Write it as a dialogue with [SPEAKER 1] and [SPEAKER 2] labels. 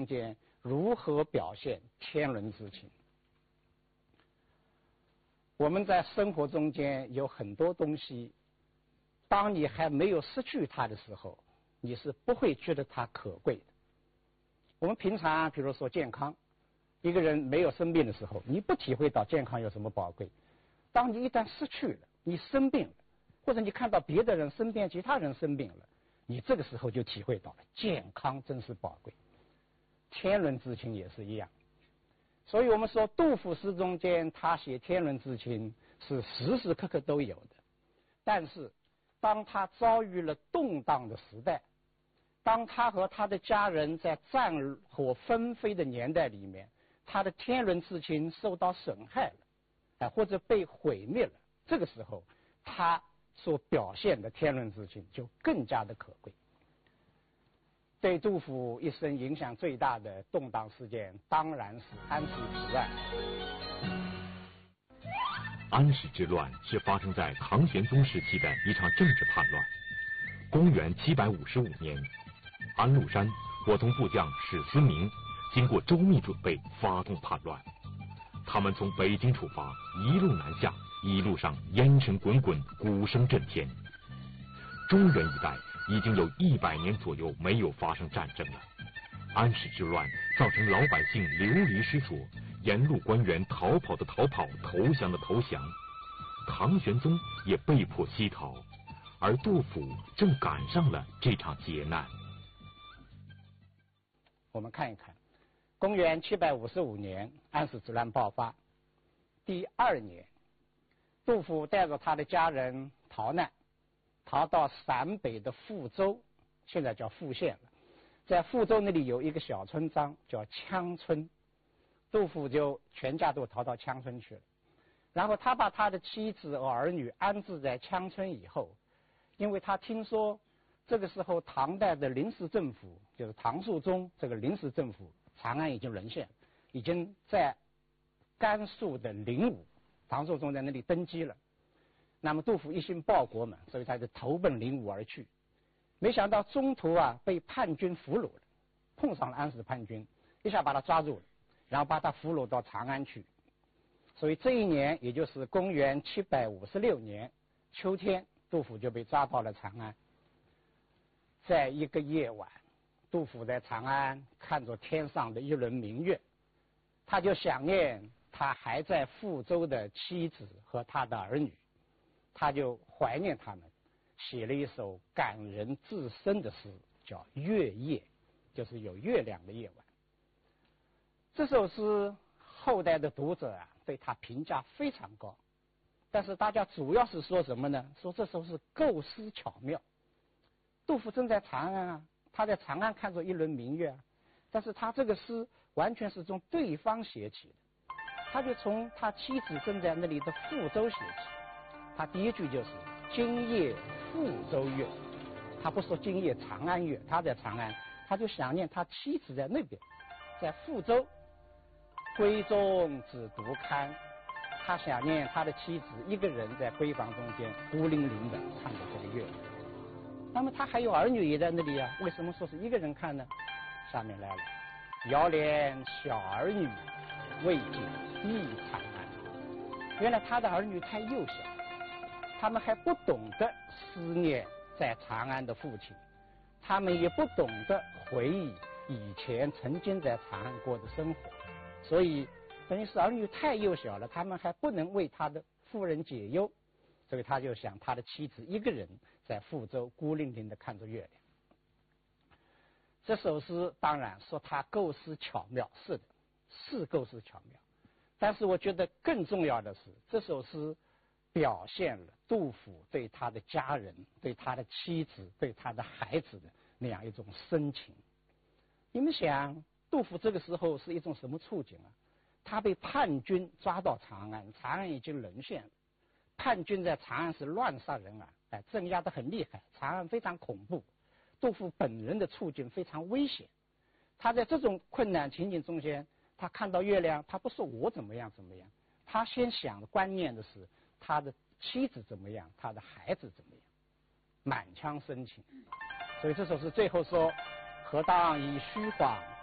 [SPEAKER 1] 间如何表现天伦之情。我们在生活中间有很多东西，当你还没有失去它的时候，你是不会觉得它可贵的。我们平常比如说健康，一个人没有生病的时候，你不体会到健康有什么宝贵。当你一旦失去了，你生病了，或者你看到别的人身边其他人生病了，你这个时候就体会到了健康真是宝贵。天伦之情也是一样。所以我们说杜甫诗中间他写天伦之情是时时刻刻都有的，但是当他遭遇了动荡的时代，当他和他的家人在战火纷飞的年代里面，他的天伦之情受到损害了，或者被毁灭了，这个时候他所表现的天伦之情就更加的可贵。对杜甫一生影响最大的动荡事件，当然是安史之乱。
[SPEAKER 2] 安史之乱是发生在唐玄宗时期的一场政治叛乱。公元755年，安禄山伙同部将史思明，经过周密准备，发动叛乱。他们从北京出发，一路南下，一路上烟尘滚滚，鼓声震天。中原一带已经有100年左右没有发生战争了。安史之乱造成老百姓流离失所，沿路官员逃跑的逃跑，投降的投降，唐玄宗也被迫西逃，而杜甫正赶上了这场劫难。
[SPEAKER 1] 我们看一看，公元755年，安史之乱爆发。第2年，杜甫带着他的家人逃难，逃到陕北的富州，现在叫富县了。在富州那里有一个小村庄叫羌村，杜甫就全家都逃到羌村去了。然后他把他的妻子和儿女安置在羌村以后，因为他听说这个时候唐代的临时政府，就是唐肃宗这个临时政府，长安已经沦陷，已经在甘肃的灵武，唐肃宗在那里登基了。那么杜甫一心报国嘛，所以他就投奔灵武而去。没想到中途被叛军俘虏了，碰上了安史叛军，一下把他抓住了，然后把他俘虏到长安去。所以这一年，也就是公元756年秋天，杜甫就被抓到了长安。在一个夜晚，杜甫在长安看着天上的一轮明月，他就想念他还在富州的妻子和他的儿女，他就怀念他们，写了一首感人至深的诗，叫《月夜》，就是有月亮的夜晚。这首诗后代的读者对他评价非常高，但是大家主要是说什么呢？说这首诗构思巧妙。杜甫正在长安他在长安看着一轮明月但是他这个诗完全是从对方写起的，他就从他妻子正在那里的富州写起。他第一句就是今夜富州月，他不说今夜长安月，他在长安，他就想念他妻子在那边，在富州。闺中只独看，他想念他的妻子一个人在闺房中间孤零零的看着这个月。那么他还有儿女也在那里为什么说是一个人看呢？下面来了，遥怜小儿女，未解忆长安。原来他的儿女太幼小，他们还不懂得思念在长安的父亲，他们也不懂得回忆以前曾经在长安过的生活，所以等于是儿女太幼小了，他们还不能为他的夫人解忧，所以他就想他的妻子一个人在富州孤零零的看着月亮。这首诗当然说他构思巧妙，是的，是构思巧妙，但是我觉得更重要的是，这首诗表现了杜甫对他的家人、对他的妻子、对他的孩子的那样一种深情。你们想，杜甫这个时候是一种什么处境他被叛军抓到长安，长安已经沦陷了，叛军在长安是乱杀人镇压得很厉害，长安非常恐怖。杜甫本人的处境非常危险，他在这种困难情景中间，他看到月亮，他不说我怎么样怎么样，他先想的观念的是他的妻子怎么样，他的孩子怎么样，满腔深情。所以这首诗最后说，何当以虚晃